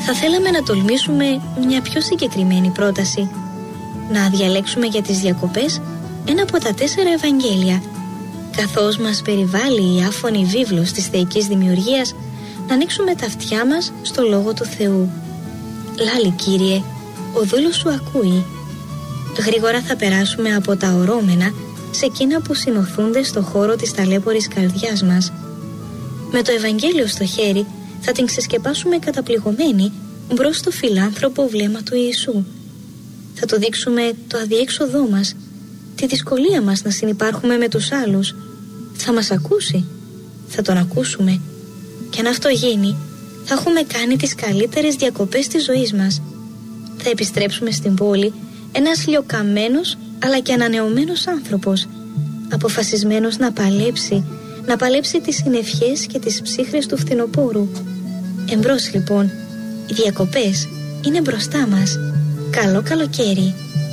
θα θέλαμε να τολμήσουμε μια πιο συγκεκριμένη πρόταση. Να διαλέξουμε για τις διακοπές ένα από τα 4 Ευαγγέλια, καθώς μας περιβάλλει η άφωνη βίβλος της θεϊκής δημιουργίας, να ανοίξουμε τα αυτιά μας στο Λόγο του Θεού. Λάλη, Κύριε, ο δούλος σου ακούει. Γρήγορα θα περάσουμε από τα ορώμενα σε εκείνα που συνοθούνται στο χώρο της ταλέπορης καρδιάς μας. Με το Ευαγγέλιο στο χέρι θα την ξεσκεπάσουμε καταπληγωμένη μπρος στο φιλάνθρωπο βλέμμα του Ιησού. Θα του δείξουμε το αδιέξοδό μας, τη δυσκολία μας να συνυπάρχουμε με τους άλλους. Θα μας ακούσει, θα τον ακούσουμε, και αν αυτό γίνει θα έχουμε κάνει τις καλύτερες διακοπές της ζωής μας. Θα επιστρέψουμε στην πόλη ένας λιοκαμένος αλλά και ανανεωμένος άνθρωπος, αποφασισμένος να παλέψει τις συνευχές και τις ψύχρες του φθινοπόρου. Εμπρός λοιπόν, οι διακοπές είναι μπροστά μας. Καλό καλοκαίρι.